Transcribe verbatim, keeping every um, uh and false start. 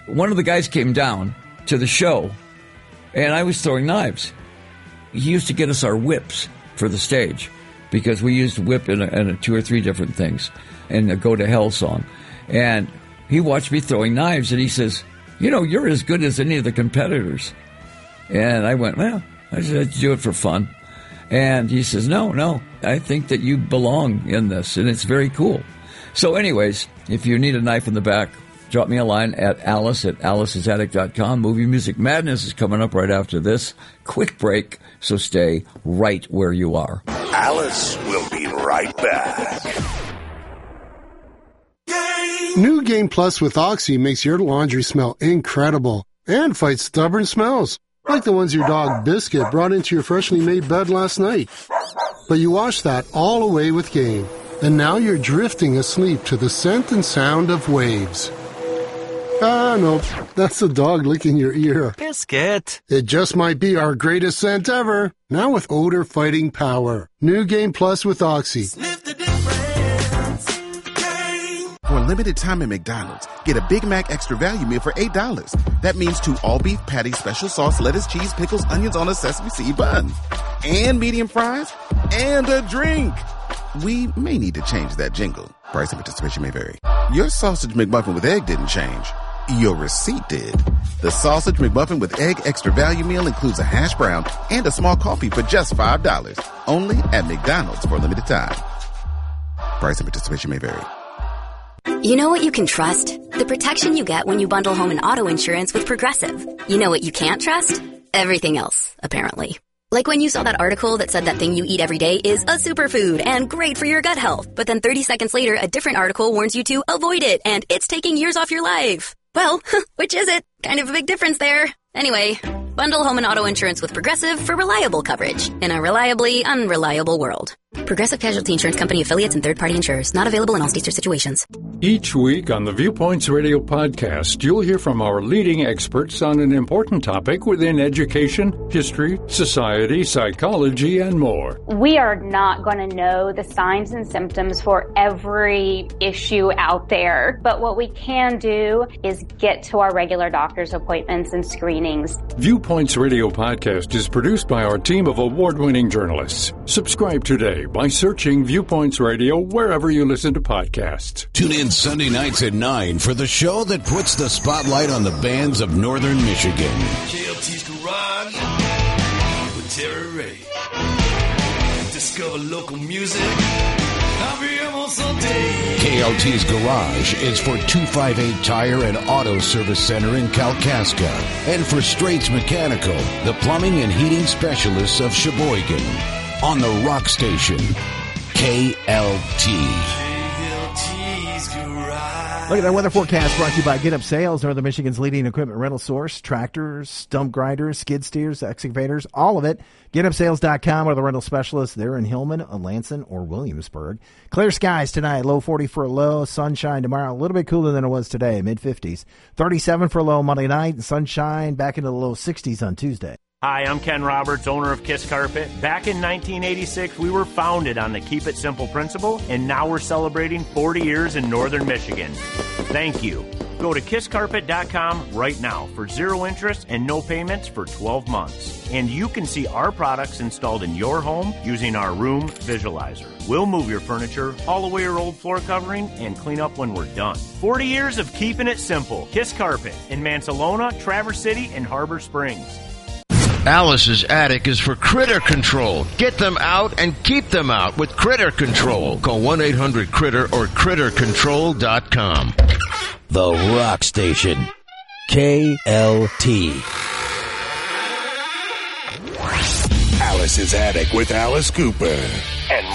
one of the guys came down to the show, and I was throwing knives. He used to get us our whips for the stage because we used whip in, a, in a two or three different things in the Go to Hell song. And he watched me throwing knives, and he says, you know, you're as good as any of the competitors. And I went, well, I just do it for fun. And he says, no, no, I think that you belong in this, and it's very cool. So anyways, if you need a knife in the back, drop me a line at Alice at alice's attic dot com. Movie Music Madness is coming up right after this. Quick break, so stay right where you are. Alice will be right back. New Game Plus with Oxy makes your laundry smell incredible and fights stubborn smells, like the ones your dog Biscuit brought into your freshly made bed last night. But you wash that all away with Game, and now you're drifting asleep to the scent and sound of waves. Ah, no, that's the dog licking your ear. Biscuit. It just might be our greatest scent ever, now with odor-fighting power. New Game Plus with Oxy. Sniff the difference. Game. For a limited time at McDonald's, get a Big Mac Extra Value Meal for eight dollars. That means two all-beef patties, special sauce, lettuce, cheese, pickles, onions on a sesame seed bun. And medium fries. And a drink. We may need to change that jingle. Price and participation may vary. Your Sausage McMuffin with egg didn't change. Your receipt did. The Sausage McMuffin with Egg Extra Value Meal includes a hash brown and a small coffee for just five dollars. Only at McDonald's for a limited time. Price and participation may vary. You know what you can trust? The protection you get when you bundle home and auto insurance with Progressive. You know what you can't trust? Everything else, apparently. Like when you saw that article that said that thing you eat every day is a superfood and great for your gut health. But then thirty seconds later, a different article warns you to avoid it and it's taking years off your life. Well, which is it? Kind of a big difference there. Anyway, bundle home and auto insurance with Progressive for reliable coverage in a reliably unreliable world. Progressive Casualty Insurance Company affiliates and third-party insurers. Not available in all states or situations. Each week on the Viewpoints Radio podcast, you'll hear from our leading experts on an important topic within education, history, society, psychology, and more. We are not going to know the signs and symptoms for every issue out there, but what we can do is get to our regular doctor's appointments and screenings. Viewpoints Radio podcast is produced by our team of award-winning journalists. Subscribe today by searching Viewpoints Radio wherever you listen to podcasts. Tune in Sunday nights at nine for the show that puts the spotlight on the bands of Northern Michigan. K L T's Garage with Terry Ray. Discover local music. K L T's Garage is for two fifty-eight Tire and Auto Service Center in Kalkaska, and for Straits Mechanical, the plumbing and heating specialists of Sheboygan. On the Rock Station, K L T. Look at that weather forecast brought to you by Get Up Sales, Northern Michigan's leading equipment rental source. Tractors, stump grinders, skid steers, excavators, all of it. get up sales dot com are the rental specialists. They're in Hillman, Lansing, or Williamsburg. Clear skies tonight, low forty for a low. Sunshine tomorrow, a little bit cooler than it was today, mid fifties. thirty-seven for a low Monday night, and sunshine back into the low sixties on Tuesday. Hi, I'm Ken Roberts, owner of Kiss Carpet. Back in nineteen eighty-six, we were founded on the Keep It Simple principle, and now we're celebrating forty years in Northern Michigan. Thank you. Go to kiss carpet dot com right now for zero interest and no payments for twelve months. And you can see our products installed in your home using our Room Visualizer. We'll move your furniture, haul away your old floor covering, and clean up when we're done. forty years of keeping it simple. Kiss Carpet in Mansalona, Traverse City, and Harbor Springs. Alice's Attic is for critter control. Get them out and keep them out with Critter Control. Call one eight hundred critter or critter control dot com. The Rock Station, K L T. Alice's Attic with Alice Cooper. And